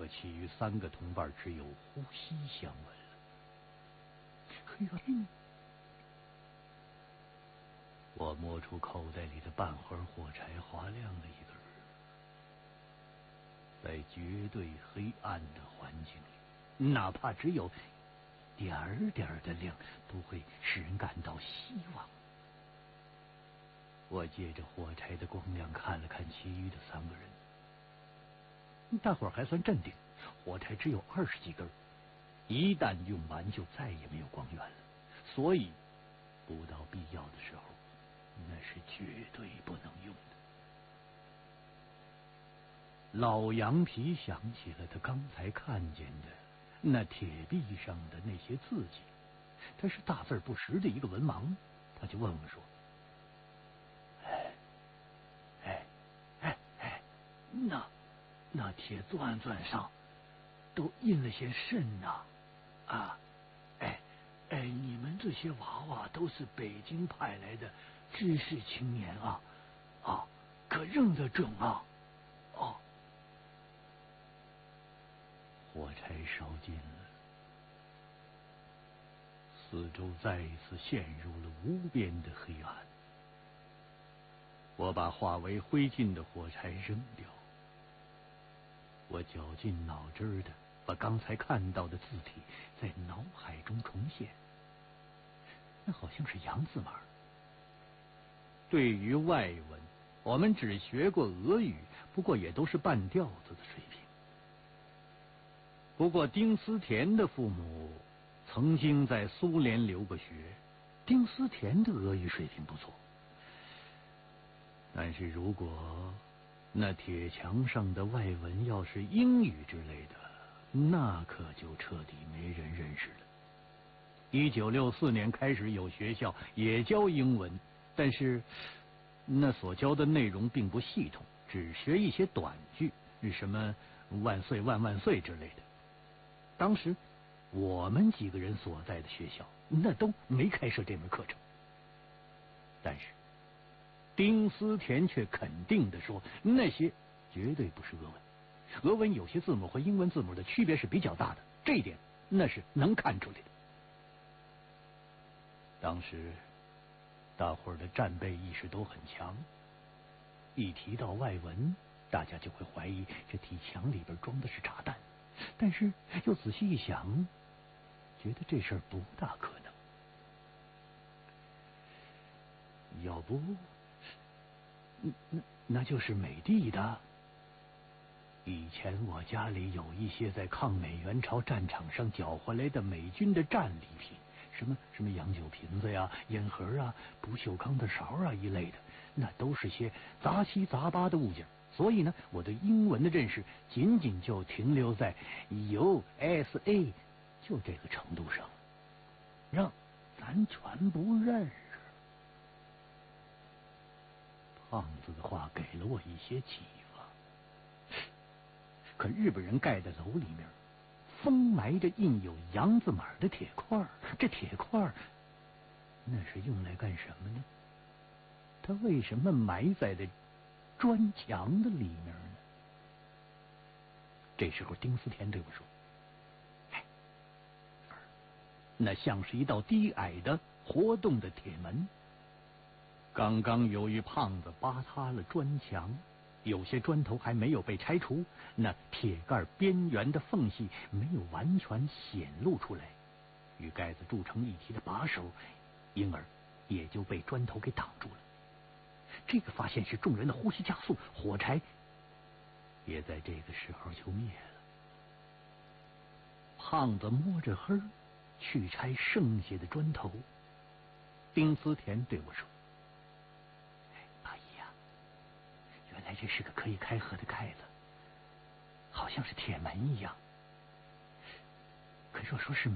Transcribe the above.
和其余3个同伴只有呼吸相闻了。我摸出口袋里的半盒火柴，划亮了一根。在绝对黑暗的环境里，哪怕只有点儿点儿的亮，不会使人感到希望。我借着火柴的光亮看了看其余的3个人，大伙儿还算镇定，火柴只有20几根，一旦用完就再也没有光源了，所以不到必要的时候，那是绝对不能用的。老羊皮想起了他刚才看见的那铁壁上的那些字迹，他是大字不识的一个文盲，他就问我说：“那铁钻钻上都印了些甚呐？你们这些娃娃都是北京派来的知识青年啊，可认得准啊？”火柴烧尽了，四周再一次陷入了无边的黑暗。我把化为灰烬的火柴扔掉，我绞尽脑汁的把刚才看到的字体在脑海中重现，那好像是洋字码。对于外文，我们只学过俄语，不过也都是半吊子的水平。不过丁思甜的父母曾经在苏联留过学，丁思甜的俄语水平不错。但是如果那铁墙上的外文要是英语之类的，那可就彻底没人认识了。1964年开始有学校也教英文，但是那所教的内容并不系统，只学一些短句，什么万岁万万岁之类的。当时我们几个人所在的学校那都没开设这门课程，但是丁思甜却肯定地说，那些绝对不是俄文。俄文有些字母和英文字母的区别是比较大的，这一点那是能看出来的。当时大伙儿的战备意识都很强，一提到外文，大家就会怀疑这铁墙里边装的是炸弹，但是又仔细一想，觉得这事儿不大可能。要不那就是美帝的。以前我家里有一些在抗美援朝战场上缴回来的美军的战利品，什么洋酒瓶子呀、烟盒啊、不锈钢的勺啊一类的，那都是些杂七杂八的物件。所以呢，我对英文的认识仅仅就停留在 USA 就这个程度上，让咱全不认识。胖子的话给了我一些启发，可日本人盖的楼里面封埋着印有洋字码的铁块，这铁块那是用来干什么呢？它为什么埋在这砖墙的里面呢？这时候丁思甜对我说：“那像是一道低矮的活动的铁门。刚刚由于胖子扒塌了砖墙，有些砖头还没有被拆除，那铁盖边缘的缝隙没有完全显露出来，与盖子铸成一体的把手，因而也就被砖头给挡住了。这个发现使众人的呼吸加速，火柴也在这个时候就灭了。胖子摸着黑去拆剩下的砖头。丁思甜对我说：“阿姨呀，原来这是个可以开合的盖子，好像是铁门一样。可若说是